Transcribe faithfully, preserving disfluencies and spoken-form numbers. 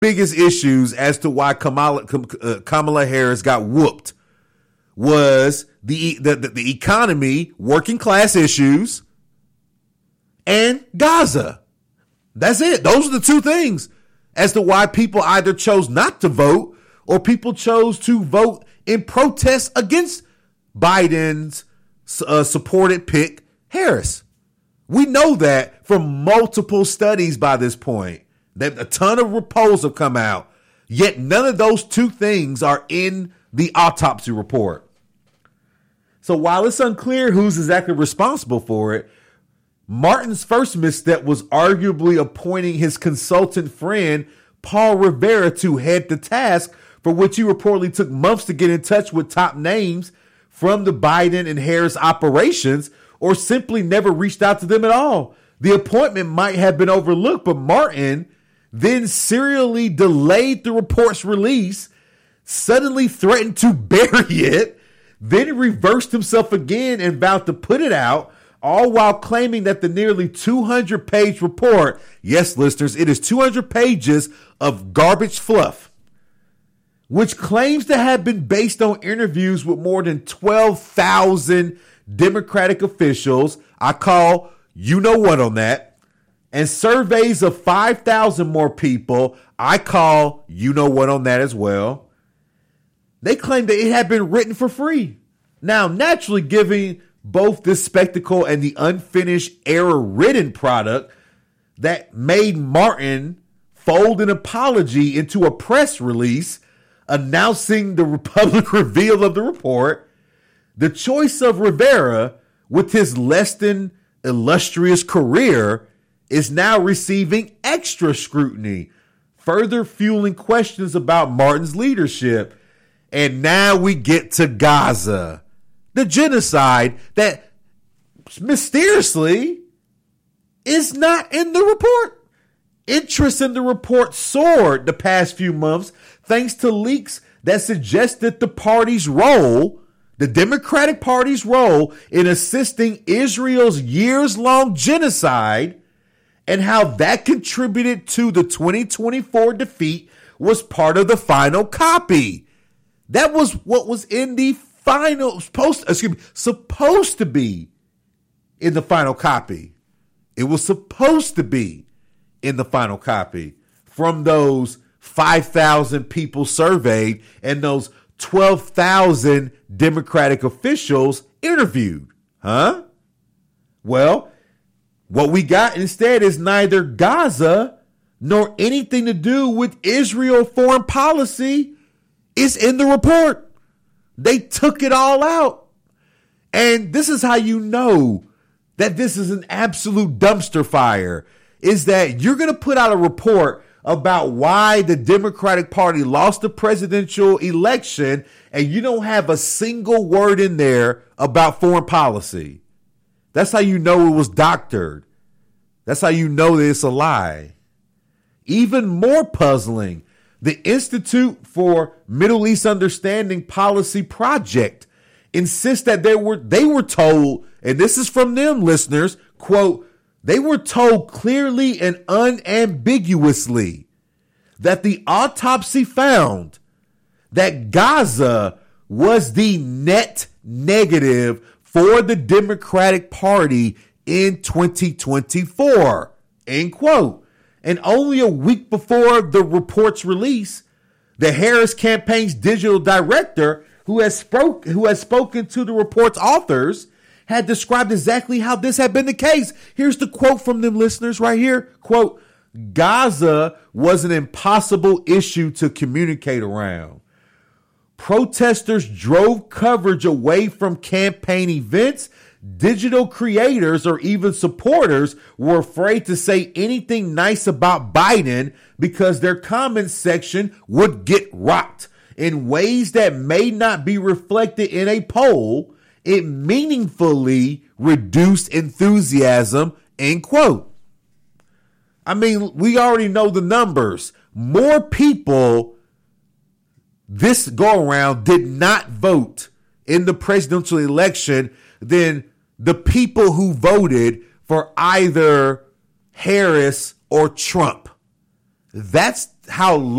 biggest issues as to why Kamala, uh, Kamala Harris got whooped was the, the, the, the economy, working class issues, and Gaza. That's it. Those are the two things as to why people either chose not to vote or people chose to vote in protest against Biden's uh, supported pick, Harris. We know that from multiple studies by this point. That a ton of polls have come out, yet none of those two things are in the autopsy report. So while it's unclear who's exactly responsible for it, Martin's first misstep was arguably appointing his consultant friend, Paul Rivera, to head the task, for which he reportedly took months to get in touch with top names from the Biden and Harris operations, or simply never reached out to them at all. The appointment might have been overlooked, but Martin then serially delayed the report's release, suddenly threatened to bury it, then reversed himself again and vowed to put it out, all while claiming that the nearly two hundred page report, yes, listeners, it is two hundred pages of garbage fluff, which claims to have been based on interviews with more than twelve thousand Democratic officials. I call you know what on that. And surveys of five thousand more people. I call you know what on that as well. They claim that it had been written for free. Now, naturally, giving both this spectacle and the unfinished, error-ridden product that made Martin fold an apology into a press release announcing the public reveal of the report, the choice of Rivera, with his less than illustrious career, is now receiving extra scrutiny, further fueling questions about Martin's leadership. And now we get to Gaza, the genocide that mysteriously is not in the report. Interest in the report soared the past few months thanks to leaks that suggested the party's role, the Democratic Party's role in assisting Israel's years-long genocide, and how that contributed to the twenty twenty-four defeat was part of the final copy. That was what was in the final, supposed, excuse me, supposed to be in the final copy. It was supposed to be in the final copy from those five thousand people surveyed and those twelve thousand Democratic officials interviewed. Huh? Well, what we got instead is neither Gaza nor anything to do with Israel foreign policy is in the report. They took it all out. And this is how you know that this is an absolute dumpster fire, is that you're going to put out a report about why the Democratic Party lost the presidential election and you don't have a single word in there about foreign policy. That's how you know it was doctored. That's how you know that it's a lie. Even more puzzling, the Institute for Middle East Understanding Policy Project insists that they were they were told, and this is from them, listeners, quote, they were told clearly and unambiguously that the autopsy found that Gaza was the net negative for the Democratic Party in twenty twenty-four, end quote. And only a week before the report's release, the Harris campaign's digital director, who has spoke, who has spoken to the report's authors, had described exactly how this had been the case. Here's the quote from them, listeners, right here. Quote, Gaza was an impossible issue to communicate around. Protesters drove coverage away from campaign events. Digital creators or even supporters were afraid to say anything nice about Biden because their comment section would get rocked in ways that may not be reflected in a poll. It meaningfully reduced enthusiasm, end quote. I mean, we already know the numbers. More people this go around did not vote in the presidential election than the people who voted for either Harris or Trump. That's how